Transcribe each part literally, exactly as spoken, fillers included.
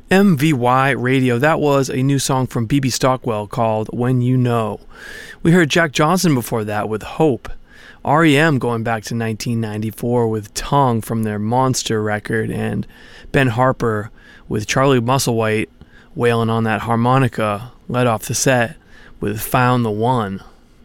M V Y Radio. That was a new song from B B Stockwell called When You Know. We heard Jack Johnson before that with Hope. R E M going back to nineteen ninety-four with Tongue from their Monster record, and Ben Harper with Charlie Musselwhite wailing on that harmonica led off the set with Found the One.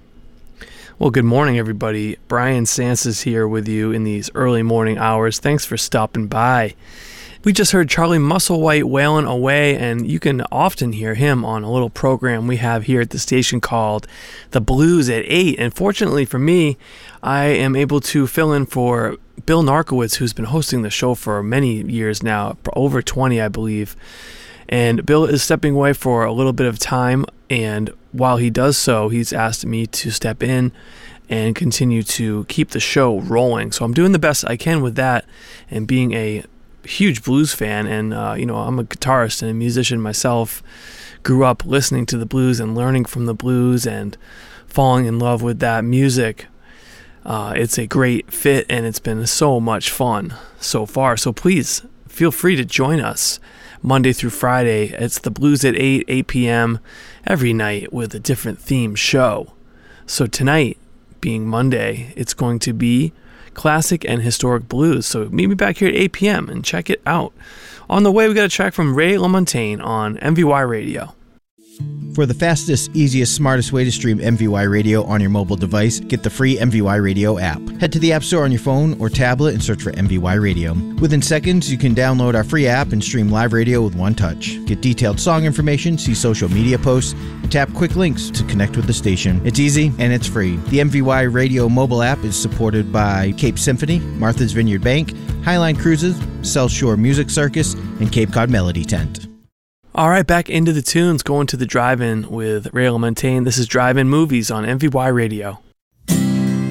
Well, good morning, everybody. Brian Sanses here with you in these early morning hours. Thanks for stopping by. We just heard Charlie Musselwhite wailing away, and you can often hear him on a little program we have here at the station called The Blues at eight. And fortunately for me, I am able to fill in for Bill Narkowitz, who's been hosting the show for many years now, over twenty, I believe. And Bill is stepping away for a little bit of time, and while he does so, he's asked me to step in and continue to keep the show rolling. So I'm doing the best I can with that, and being a huge blues fan, and uh, you know, I'm a guitarist and a musician myself. Grew up listening to the blues and learning from the blues and falling in love with that music. Uh, it's a great fit, and it's been so much fun so far. So please feel free to join us Monday through Friday. It's the Blues at eight, eight p.m. every night with a different theme show. So tonight, being Monday, it's going to be classic and historic blues. So meet me back here at eight p.m. and check it out. On the way, we got a track from Ray LaMontagne on M V Y Radio. For the fastest, easiest, smartest way to stream M V Y Radio on your mobile device, get the free M V Y Radio app. Head to the App Store on your phone or tablet and search for M V Y Radio. Within seconds, you can download our free app and stream live radio with one touch. Get detailed song information, see social media posts, and tap quick links to connect with the station. It's easy and it's free. The M V Y Radio mobile app is supported by Cape Symphony, Martha's Vineyard Bank, Highline Cruises, South Shore Music Circus, and Cape Cod Melody Tent. All right, back into the tunes, going to the drive-in with Ray LaMontagne. This is Drive-In Movies on M V Y Radio.